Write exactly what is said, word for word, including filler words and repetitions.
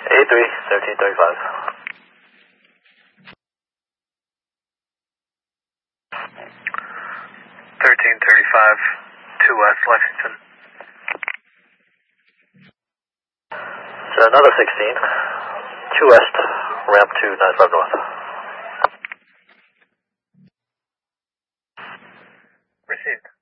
eight three, thirteen thirty-five. thirteen thirty-five, two West Lexington. So another sixteen, two West, ramp to ninety-five North. Received.